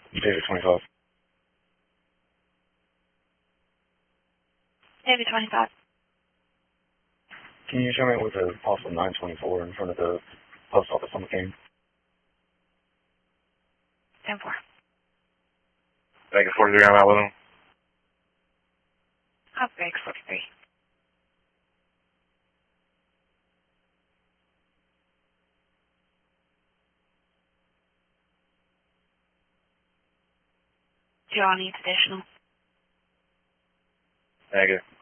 David 25. David 25. Can you show me with the possible 924 in front of the post office on McCain? 10-4. Vegas 43, I'm out with him. Up Vegas 43. Do you all need additional? Negative.